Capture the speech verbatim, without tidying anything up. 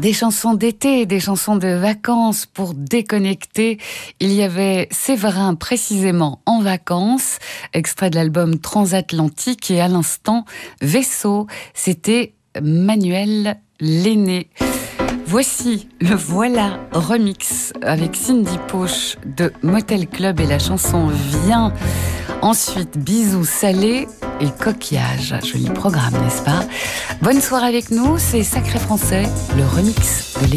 Des chansons d'été, des chansons de vacances pour déconnecter. Il y avait Séverin précisément en vacances, extrait de l'album Transatlantique, et à l'instant Vaisseau, c'était Manuel Lenné. Voici le Voilà remix avec Cindy Poche de Motel Club et la chanson Viens. Ensuite, Bisous salés et Coquillage. Joli programme, n'est-ce pas? Bonne soirée avec nous, c'est Sacré Français, le remix de